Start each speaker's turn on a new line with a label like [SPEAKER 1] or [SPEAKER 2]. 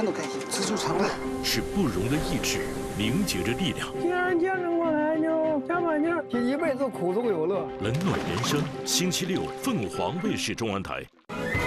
[SPEAKER 1] 天都开心，知足常乐。
[SPEAKER 2] 是不容的意志凝结着力量。
[SPEAKER 3] 既然见着我来就加把劲儿，
[SPEAKER 1] 一辈子苦中有乐。
[SPEAKER 2] 冷暖人生，星期六凤凰卫视中文台。